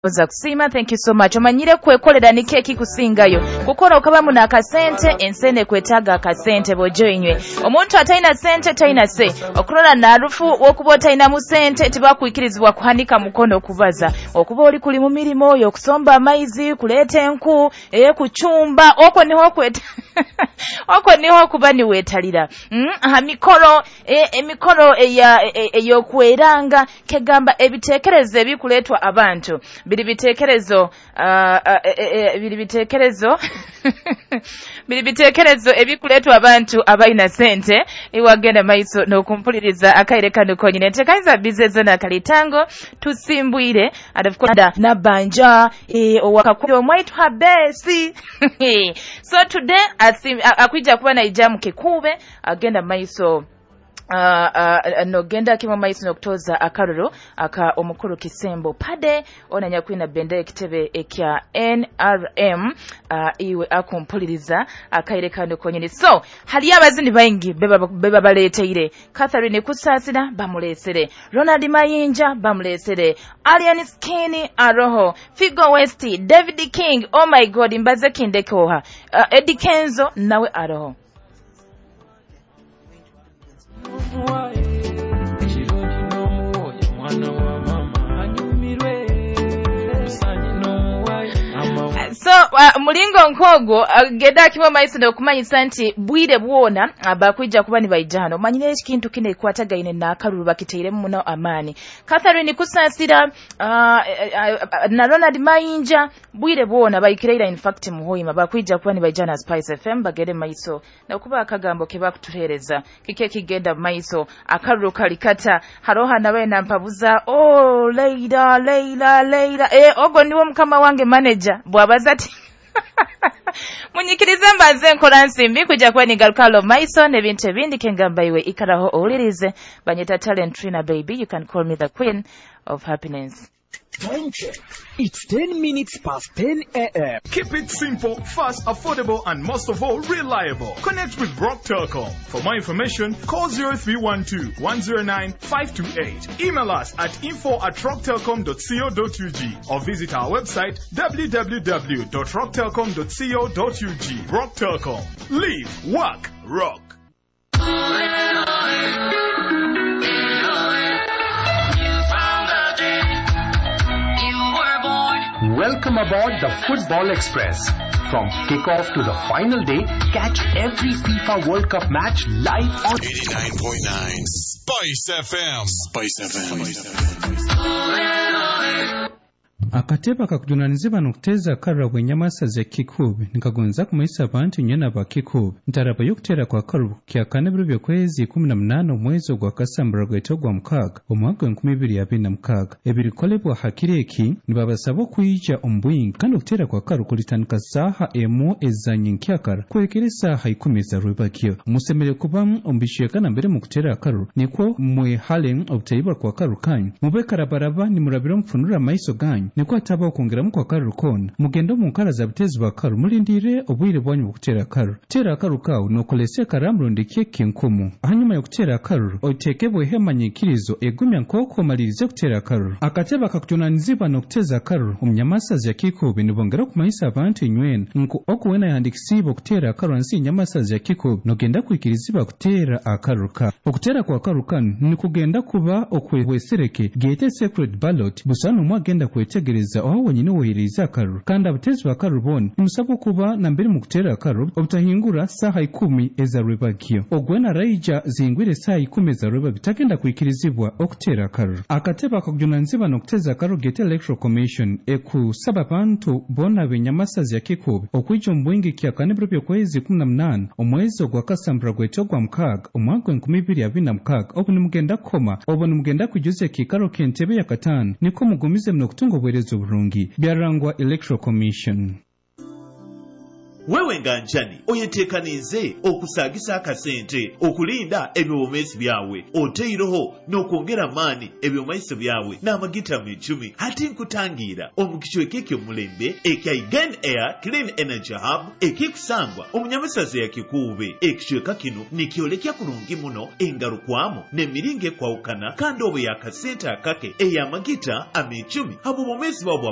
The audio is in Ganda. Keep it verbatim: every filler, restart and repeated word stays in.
Oza kusima, thank you so much. Omanyire kwekolera ni keki kusingayo. Kukola okabamu na akasente, ensene kwetaga akasente bojo inywe. Omuntu ataina sente taina se. Okulola na arufu wokuba taina mu sente tibakuikirizibwa kuhanika mukono kubaza. Okuba oli kuli mu mirimo oyo okusomba amaizi, kuleta enku, eye kuchumba, oko niho kweta. Oko niho kuba ni wetalira. Mm, aha mikolo e, emikolo eya eyokweranga kegamba ebitekerezo ebikuletwa abantu. Bili bitekerezo uh, uh, bili bitekerezo bili bitekerezo ebikuletwa abantu abaina sente iwagenda maiso n'okumpuliriza akaire kano konyine tekaiza bizezo na kalitango tusimbwire adafukonda na banja e, owakakuyo omwaitu habesi. So today asim, akwija kuba na ijamu kikube agenda maiso Uh, uh, no genda kimo maiso nokutoza akaruro aka omukuru Kisembo Pade onanya kwina bende ekitebe ekya N R M uh, iwe akumpuliriza akaire kando konyene. So hali abazindi baingi beba beba baleteire Catherine Kusasira bamulesere, Ronald Mayinja bamulesere, Alien Skinny Aroho, Figo West, David King, oh my god imbaze kindekoha, uh, Eddie Kenzo nawe Aroho. So uh, mulingo nkogo uh, geda kiwa maiso ndo kumanyisa nti bwire bwona abakwija kuba ni bayijano manyire ekintu kine kwataga ine na akaruru bakiteire muno amani. Catherine Kusasira uh, uh, uh, na Ronald Mayinja bwire bwona bayikireira in fact muhoyima bakwija kuba ni bayijana Spice F M bagere maiso na kuba akagambo ke bakutuhereza kike kigenda maiso akaruru kalikata haroha nawe nampabuza oh Leila Leila Leila eh ogo niwo mukama wange manager bwabaza munyikirize mbaze nkola nsimbi kujja kuba ni galukalo maiso nebintu ebindi kengamba iwe ikaraho owulirize banyeta talent Trina baby, you can call me the queen of happiness. Time check. It's ten minutes past ten a m Keep it simple, fast, affordable, and most of all, reliable. Connect with Rock Telecom. For more information, call zero three one two, one zero nine, five two eight. Email us at info at rock telecom dot co dot u g or visit our website w w w dot rock telecom dot co dot u g. Rock Telecom. Live, work, rock. Welcome aboard the Football Express. From kickoff to the final day, catch every FIFA World Cup match live on eighty-nine point nine Spice F M. Spice F M. Akateba kakudunaniziba nokuteza karra bwenyamasa ze kikube nikagonza kumaisa abantu nyena ba kikube ntaraba yokutera kwa karu kya kanebiro byokwezi kumi na munane omwezi gwa Kasambura gwetogwa mukaga omwaka enkumi ibiri abiri na mukaga ebirikolebwa hakireki nibabasaba kuyija ombwingi kandi okutera kwa karu kulitanika saha emu ezanye nkyakara kwekeresa haikumi za rwebakyo musemere kubamu ombishiyekana mbere mu kutera karu niko mwe halen okutaiba kwa karu kanyu mube karabaraba ni murabiro mfunura maiso ganyu niko ataba okongera mu kwa karu kona mugendo mu nkara za bitezi ba karu mulindire obwire bwanyu bukutera karu tera karu kawo nokolese karamrundi keke nkumu hanyuma yo kutera karu otekebwe hemanyikirizo egumya nkoko malirize kutera karu akateba kakutunaniziba nokuteza karu omnyamasa za kikobe nibongera kumaisa abantu nywena nko okuwena yandikisibo kutera karu ansi nyamasa za kikobe nogenda kwikiriziba kutera akaru ka okutera kwa karu kanu nikugenda kuba okwehwesereke gete secret ballot busano mwagenda kwetegereza aho wenyine wohiriza akaru kandi abatezi ba karu bone nimusaba kuba na mbere mu kutera akaru obutahingura saha ikumi eza rwebagyo ogwena raija zingwire saha ikumi eza rwebagyo takenda kwikirizibwa okutera akaru akateba akagunanziba nokuteza akaru gete electoral commission ekusaba abantu bona benyamasazi ya kikobe okwijo mbwingi kya kanebro byokwezi kumi na munane omwezi gwa Kasambura gwetogwa mukaga omwaka enkumi ibiri abiri na mukaga obu nimugenda koma obu nimugenda kujuza kikaro kentebe ya katano niko mugumize mno kutunga obwerezo burungi byarangwa electoral commission. Wewe nganjani oyetekanize okusagisa akasente okulinda ebyomezi byawe oteiroho n'okwongera maani ebyomaiso byawe n'amagita icumi hati nkutangira omukichwe keke mulembe ekya Again Air Clean Energy Hub ekikusangwa omunyamasazi ya kikube ekichweka kino nikiolekya kurungi muno engarukwamo nemiringe kwaukana kandi obo yakasente akake eyamagita icumi abo bomezi babo